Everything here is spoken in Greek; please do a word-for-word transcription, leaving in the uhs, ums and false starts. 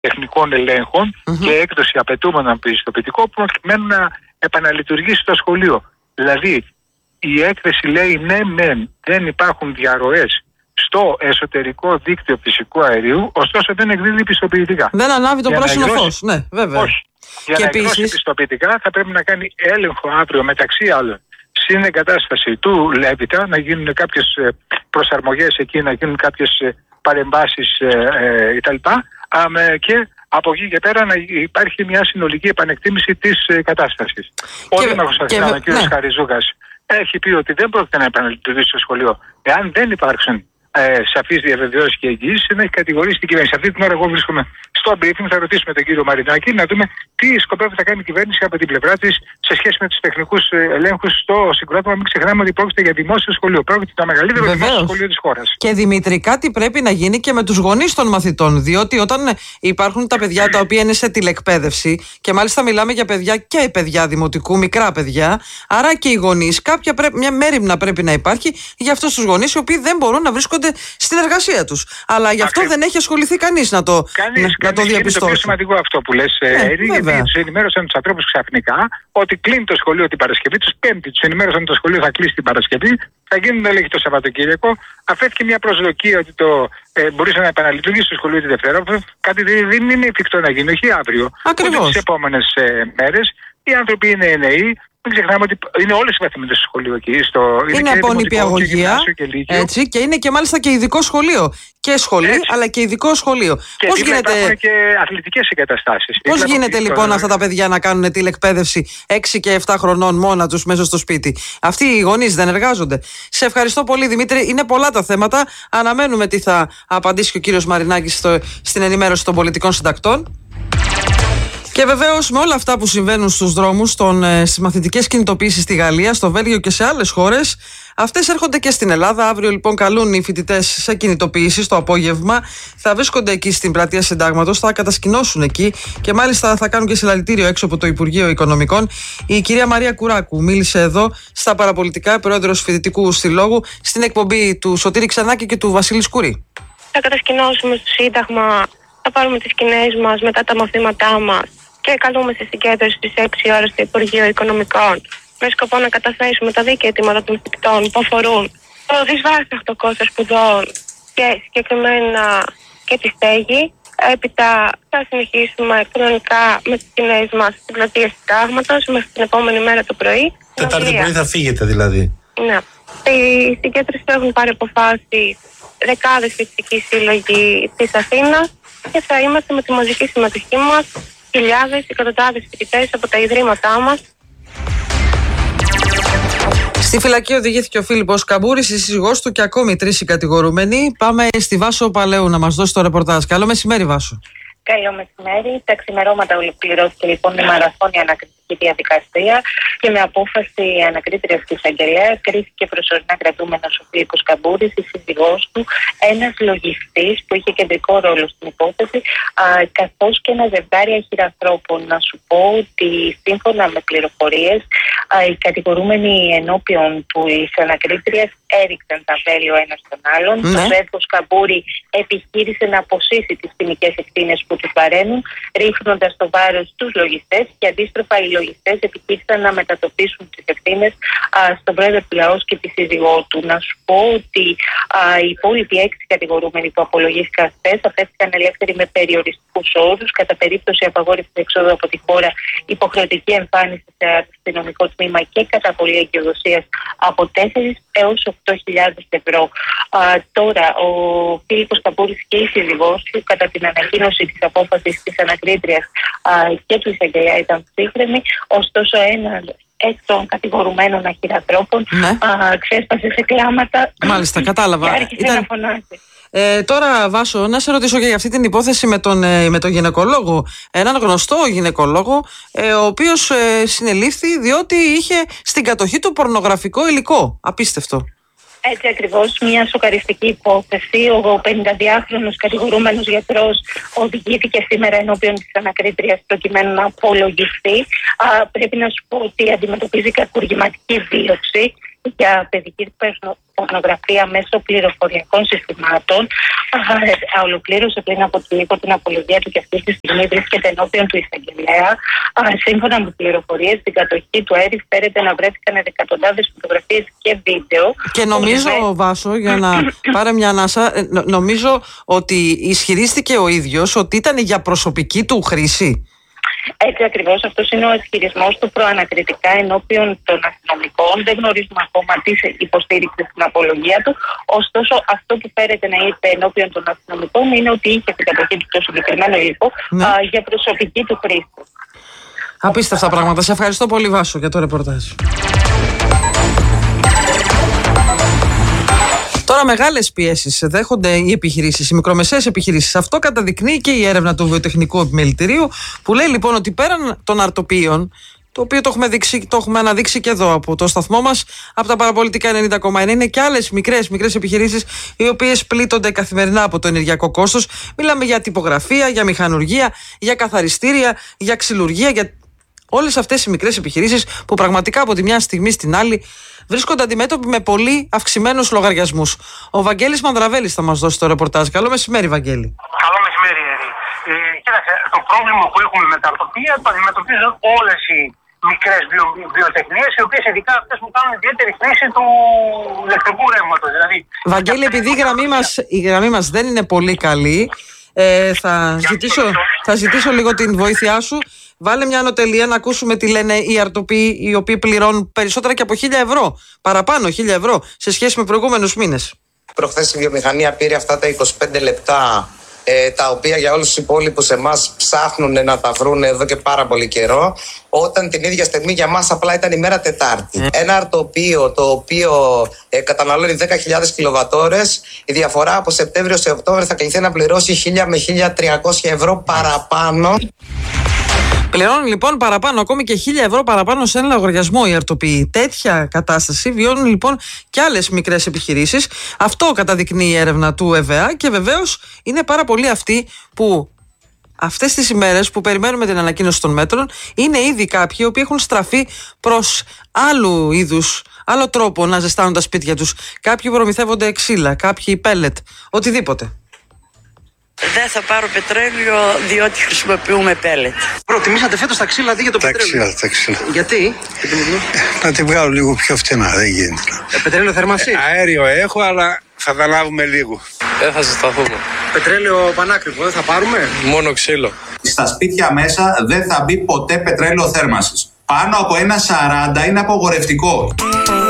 τεχνικών ελέγχων mm-hmm. και έκδοση απαιτούμενων πιστοποιητικών προκειμένου να επαναλειτουργήσει το σχολείο. Δηλαδή, η έκθεση λέει ναι, ναι, δεν υπάρχουν διαρροές στο εσωτερικό δίκτυο φυσικού αερίου, ωστόσο δεν εκδίδει πιστοποιητικά. Δεν ανάβει το πράσινο φως, ναι, βέβαια. Όχι. Για και να επίσης... εκδώσει πιστοποιητικά θα πρέπει να κάνει έλεγχο αύριο μεταξύ άλλων στην εγκατάσταση του Λέβητα, να γίνουν κάποιες προσαρμογές εκεί, να γίνουν κάποιες παρεμβάσεις ε, κτλ. Ε, και από εκεί και πέρα να υπάρχει μια συνολική επανεκτίμηση της ε, κατάστασης. Ο Δήμαρχος Αθηνών, ο κ. Ναι. Χαριζούγας, έχει πει ότι δεν πρόκειται να επαναλειτουργήσει το σχολείο εάν δεν υπάρξουν ε, σαφείς διαβεβαιώσεις και εγγυήσεις, να έχει κατηγορήσει την κυβέρνηση. Αυτή την ώρα, εγώ βρίσκομαι στο briefing, θα ρωτήσουμε τον κύριο Μαρινάκη να δούμε τι σκοπεύει να κάνει η κυβέρνηση από την πλευρά της σε σχέση με τους τεχνικούς ελέγχους στο συγκρότημα. Μην ξεχνάμε ότι πρόκειται για δημόσιο σχολείο. Πρόκειται το μεγαλύτερο Βεβαίως. δημόσιο σχολείο της χώρας. Και Δημήτρη, κάτι πρέπει να γίνει και με τους γονείς των μαθητών. Διότι όταν υπάρχουν τα παιδιά τα οποία είναι σε τηλεκπαίδευση, και μάλιστα μιλάμε για παιδιά και παιδιά δημοτικού, μικρά παιδιά, άρα και οι γονείς, κάποια πρέπει, μια μέριμνα πρέπει να υπάρχει για αυτούς τους γονείς οι οποίοι δεν μπορούν να βρίσκονται στην εργασία τους. Αλλά γι' αυτό Αχι. δεν έχει ασχοληθεί κανείς να το, κανείς, να, να το διαπιστώσει. Είναι το πιο σημαντικό αυτό που λες, ε, Έρη, γιατί τους ενημέρωσαν τους ανθρώπους ξαφνικά ότι κλείνει το σχολείο την Παρασκευή, τους Πέμπτη τους ενημέρωσαν ότι το σχολείο θα κλείσει την Παρασκευή, θα γίνουν έλεγχοι το Σαββατοκύριακο. Αφέθηκε μια προσδοκία ότι το ε, μπορούσε να επαναλειτουργήσει το σχολείο τη Δευτέρα. Κάτι δεν είναι εφικτό να γίνει, όχι αύριο, Ακριβώς. ούτε τις επόμενες ε, μέρες. Οι άνθρωποι είναι νέοι. Μην ξεχνάμε ότι είναι όλες οι βαθμίδες στο σχολείο εκεί. Στο... Είναι, είναι από νηπιαγωγεία. Και, έτσι, και είναι και μάλιστα και ειδικό σχολείο. Και σχολείο, έτσι. αλλά και ειδικό σχολείο. Και πώς γίνεται... υπάρχουν και αθλητικές εγκαταστάσεις. Πώς γίνεται λοιπόν το... αυτά τα παιδιά να κάνουν τηλεκπαίδευση έξι και επτά χρονών μόνα τους μέσα στο σπίτι? Αυτοί οι γονείς δεν εργάζονται? Σε ευχαριστώ πολύ, Δημήτρη. Είναι πολλά τα θέματα. Αναμένουμε τι θα απαντήσει και ο κύριος Μαρινάκης στο... στην ενημέρωση των πολιτικών συντακτών. Και βεβαίως με όλα αυτά που συμβαίνουν στους δρόμους, στις μαθητικές κινητοποίησεις στη Γαλλία, στο Βέλγιο και σε άλλες χώρες, αυτές έρχονται και στην Ελλάδα. Αύριο λοιπόν καλούν οι φοιτητές σε κινητοποίησεις το απόγευμα. Θα βρίσκονται εκεί στην πλατεία Συντάγματος, θα κατασκηνώσουν εκεί και μάλιστα θα κάνουν και συλλαλητήριο έξω από το Υπουργείο Οικονομικών. Η κυρία Μαρία Κουράκου μίλησε εδώ στα παραπολιτικά, πρόεδρος Φοιτητικού Συλλόγου, στην εκπομπή του Σωτήρη Ξανάκη και του Βασίλη Σκουρή. Θα κατασκηνώσουμε στο Σύνταγμα, θα πάρουμε τις σκηνές μας μετά τα μαθήματά μας και καλούμε στη συγκέντρωση στις έξι ώρες στο Υπουργείο Οικονομικών με σκοπό να καταθέσουμε τα δίκαια αιτήματα των φοιτητών που αφορούν το δυσβάσταχτο κόστος σπουδών και συγκεκριμένα και τη στέγη. Έπειτα θα συνεχίσουμε κανονικά με τις σκηνές μας στην πλατεία Συντάγματος μέχρι την επόμενη μέρα το πρωί. Τετάρτη πρωί θα φύγετε δηλαδή? Ναι. Στη συγκέντρωση έχουν πάρει αποφάσεις δεκάδες φοιτητικοί σύλλογοι της Αθήνας και θα είμαστε με τη μαζική συμμετοχή μας χιλιάδες, εκατοντάδες φοιτητές από τα ιδρύματά μας. Στη φυλακή οδηγήθηκε ο Φίλιππος Καμπούρης, η σύζυγός του και ακόμη τρεις κατηγορούμενοι. Πάμε στη Βάσο Παλαιού να μας δώσει το ρεπορτάζ. Καλό μεσημέρι, Βάσο. Καλό μεσημέρι. Τα ξημερώματα ολοκληρώθηκε λοιπόν η μαραθώνια ανακριτική διαδικασία και με απόφαση ανακρίτριας της εισαγγελέας κρίθηκε προσωρινά κρατούμενος ο Φίλιππος Καμπούρης, η σύζυγός του, ένας λογιστής που είχε κεντρικό ρόλο στην υπόθεση, καθώς και ένα ζευγάρι αχυρανθρώπων. Να σου πω ότι σύμφωνα με πληροφορίες, οι κατηγορούμενοι ενώπιον της ανακρίτριας έριξαν τα βέλη ο ένας τον άλλον. Ναι. Το Φίλιππος Καμπούρη επιχείρησε να αποσύσει τις ποινικές ευθύνες που του παρέμουν, ρίχνοντας το βάρος στους λογιστές, και αντίστροφα οι λογιστές επιχείρησαν να μετατοπίσουν τις ευθύνες στον πρόεδρο του λαού και τη σύζυγό του. Να σου πω ότι α, οι υπόλοιποι έξι κατηγορούμενοι που απολογήθηκαν χθες αφέθηκαν ελεύθεροι με περιοριστικούς όρους, κατά περίπτωση απαγόρευση εξόδου από τη χώρα, υποχρεωτική εμφάνιση σε αστυνομικό τμήμα και καταβολή εγκυοδοσίας από τέσσερις έως οκτώ χιλιάδες ευρώ. Α, τώρα, ο Φίλιππος Καμπούρης και η σύζυγός του, κατά την ανακοίνωση της απόφασης της ανακρίτριας και του εισαγγελέα, ήταν ψύχρεμοι, ωστόσο ένας εκ των κατηγορουμένων αχυρανθρώπων ναι. ξέσπασε σε κλάματα. Μάλιστα, κατάλαβα. Και άρχισε Ήταν... να φωνάζει. Ε, τώρα, Βάσο, να σε ρωτήσω και για αυτή την υπόθεση με τον, ε, με τον γυναικολόγο. Έναν γνωστό γυναικολόγο, ε, ο οποίος ε, συνελήφθη διότι είχε στην κατοχή του πορνογραφικό υλικό. Απίστευτο. Έτσι ακριβώς, μια σοκαριστική υπόθεση. Ο πενηνταδυάχρονος κατηγορούμενος γιατρός οδηγήθηκε σήμερα ενώπιον της ανακρίτριας προκειμένου να απολογηθεί. Α, πρέπει να σου πω ότι αντιμετωπίζει κακουργηματική δίωξη για παιδική πορνογραφία μέσω πληροφοριακών συστημάτων. Α, ολοκλήρωσε πριν από την οίκο την απολογία του και αυτή τη στιγμή βρίσκεται ενώπιον του εισαγγελέα. Α, σύμφωνα με πληροφορίες, στην κατοχή του Έρη φέρεται να βρέθηκαν εκατοντάδες φωτογραφίες και βίντεο. Και νομίζω, ο Βάσο, για να πάρε μια ανάσα, νομίζω ότι ισχυρίστηκε ο ίδιος ότι ήταν για προσωπική του χρήση. Έτσι ακριβώς, αυτός είναι ο ισχυρισμός του προανακριτικά ενώπιον των αστυνομικών. Δεν γνωρίζουμε ακόμα τι υποστήριξε στην απολογία του. Ωστόσο, αυτό που φέρεται να είπε ενώπιον των αστυνομικών είναι ότι είχε στην κατοχή του το συγκεκριμένο υλικό ναι. α, για προσωπική του χρήση. Απίστευτα πράγματα. Σε ευχαριστώ πολύ, Βάσο, για το ρεπορτάζ. Τώρα μεγάλες πιέσεις δέχονται οι επιχειρήσεις, οι μικρομεσαίες επιχειρήσεις. Αυτό καταδεικνύει και η έρευνα του Βιοτεχνικού Επιμελητηρίου, που λέει λοιπόν ότι πέραν των αρτοποιείων, το οποίο το έχουμε, δείξει, το έχουμε αναδείξει και εδώ από το σταθμό μας, από τα παραπολιτικά ενενήντα κόμμα εννιά, είναι και άλλες μικρές, μικρές επιχειρήσεις οι οποίες πλήττονται καθημερινά από το ενεργειακό κόστος. Μιλάμε για τυπογραφία, για μηχανουργία, για καθαριστήρια, για ξυλουργία, για όλες αυτές οι μικρές επιχειρήσεις που πραγματικά από τη μια στιγμή στην άλλη βρίσκονται αντιμέτωποι με πολύ αυξημένους λογαριασμούς. Ο Βαγγέλης Μανδραβέλης θα μας δώσει το ρεπορτάζ. Καλό μεσημέρι, Βαγγέλη. Καλό μεσημέρι, Ερή. Ε, κοίταξε, το πρόβλημα που έχουμε με τα αρτοπία το αντιμετωπίζουν όλες οι μικρές βιο, βιοτεχνίες, οι οποίες ειδικά αυτές που κάνουν ιδιαίτερη χρήση του ηλεκτρικού ρεύματος. Δηλαδή, Βαγγέλη, επειδή η γραμμή μας, η γραμμή μας δεν είναι πολύ καλή, ε, θα, ζητήσω, θα ζητήσω λίγο την βοήθειά σου. Βάλε μια ανωτελεία να ακούσουμε τι λένε οι αρτοποιοί, οι οποίοι πληρώνουν περισσότερα και από χίλια ευρώ. Παραπάνω χίλια ευρώ σε σχέση με προηγούμενους μήνες. Προχθές η βιομηχανία πήρε αυτά τα είκοσι πέντε λεπτά, ε, τα οποία για όλους τους υπόλοιπους εμάς ψάχνουν να τα βρουν εδώ και πάρα πολύ καιρό, όταν την ίδια στιγμή για μας απλά ήταν ημέρα Τετάρτη. Mm. Ένα αρτοπείο το οποίο ε, καταναλώνει δέκα χιλιάδες κιλοβατόρες, η διαφορά από Σεπτέμβριο σε Οκτώβριο θα κληθεί να πληρώσει χίλια με χίλια τριακόσια ευρώ παραπάνω. Πληρώνουν λοιπόν παραπάνω, ακόμη και χίλια ευρώ παραπάνω σε ένα λογαριασμό οι αρτοποιοί. Τέτοια κατάσταση βιώνουν λοιπόν και άλλες μικρές επιχειρήσεις. Αυτό καταδεικνύει η έρευνα του ΕΒΕΑ και βεβαίως είναι πάρα πολλοί αυτοί που αυτές τις ημέρες που περιμένουμε την ανακοίνωση των μέτρων είναι ήδη κάποιοι οι οποίοι έχουν στραφεί προς άλλου είδους, άλλο τρόπο να ζεστάνουν τα σπίτια τους. Κάποιοι προμηθεύονται ξύλα, κάποιοι πέλετ, οτιδήποτε. Δεν θα πάρω πετρέλαιο διότι χρησιμοποιούμε πέλετ. Προτιμήσατε φέτος τα ξύλα αντί για το τα πετρέλαιο. Ξύλα, τα ξύλα. Γιατί? Ε, να τη βγάλω λίγο πιο φτηνά, δεν γίνεται. Ε, πετρέλαιο θέρμανση. Ε, αέριο έχω, αλλά θα τα λάβουμε λίγο. Δεν θα ζεσταθούμε. Πετρέλαιο πανάκριβο, δεν θα πάρουμε. Μόνο ξύλο. Στα σπίτια μέσα δεν θα μπει ποτέ πετρέλαιο θέρμανσης. Πάνω από ένα σαράντα είναι απογορευτικό.